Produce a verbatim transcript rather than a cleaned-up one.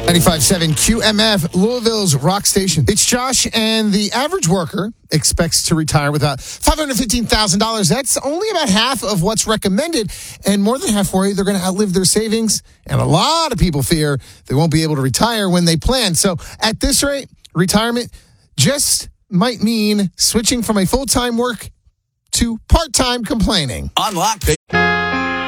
ninety-five point seven Q M F, Louisville's rock station. It's Josh, and the average worker expects to retire with about five hundred fifteen thousand dollars. That's only about half of what's recommended, and more than half worry they're going to outlive their savings, and a lot of people fear they won't be able to retire when they plan. So at this rate, retirement just might mean switching from a full-time work to part-time complaining. Unlock.